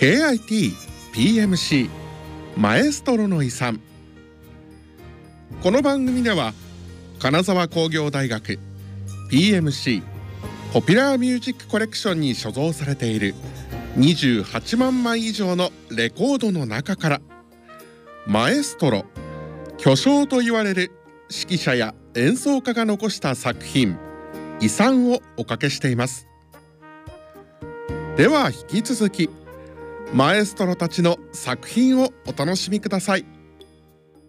KIT-PMC マエストロの遺産。この番組では金沢工業大学 PMC ポピュラーミュージックコレクションに所蔵されている28万枚以上のレコードの中からマエストロ、巨匠と言われる指揮者や演奏家が残した作品、遺産をおかけしています。では引き続きマエストロたちの作品をお楽しみください。